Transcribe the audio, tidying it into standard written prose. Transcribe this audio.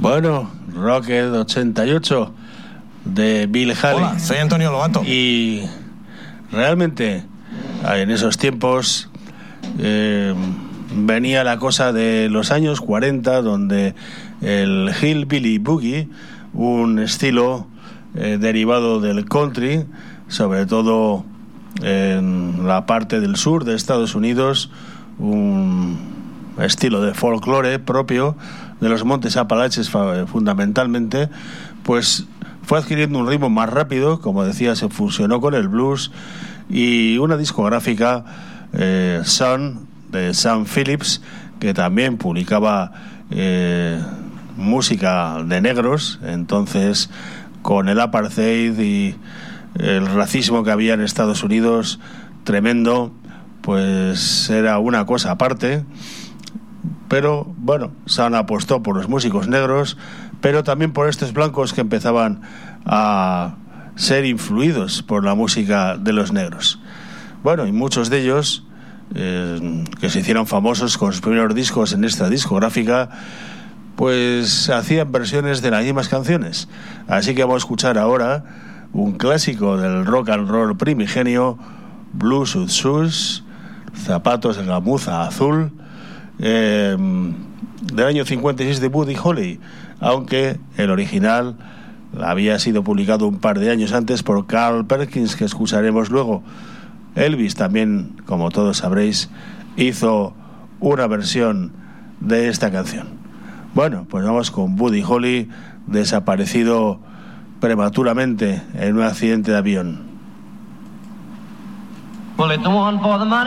Bueno, Rocket 88 de Bill Haley. Hola, soy Antonio Lobato. Y realmente en esos tiempos venía la cosa de los años 40, donde el Hillbilly Boogie, un estilo derivado del country, sobre todo en la parte del sur de Estados Unidos, un estilo de folclore propio de los Montes Apalaches fundamentalmente, pues fue adquiriendo un ritmo más rápido. Como decía, se fusionó con el blues, y una discográfica, Sun, de Sam Phillips, que también publicaba música de negros. Entonces, con el apartheid y el racismo que había en Estados Unidos tremendo, pues era una cosa aparte. Pero bueno, Sun apostó por los músicos negros, pero también por estos blancos que empezaban a ser influidos por la música de los negros. Bueno, y muchos de ellos que se hicieron famosos con sus primeros discos en esta discográfica, pues hacían versiones de las mismas canciones. Así que vamos a escuchar ahora un clásico del rock and roll primigenio, Blue Suede Shoes, zapatos de gamuza azul, del año 56 de Buddy Holly, aunque el original había sido publicado un par de años antes por Carl Perkins, que escucharemos luego. Elvis también, como todos sabréis, hizo una versión de esta canción. Bueno, pues vamos con Buddy Holly, desaparecido prematuramente en un accidente de avión. Well, it's the one for the money.